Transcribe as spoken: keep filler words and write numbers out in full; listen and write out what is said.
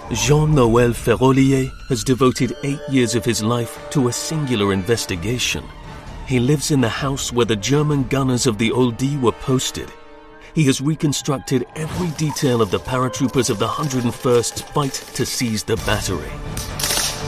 Jean-Noël Ferrolier has devoted eight years of his life to a singular investigation. He lives in the house where the German gunners of the Oldie were posted. He has reconstructed every detail of the paratroopers of the one hundred first's fight to seize the battery.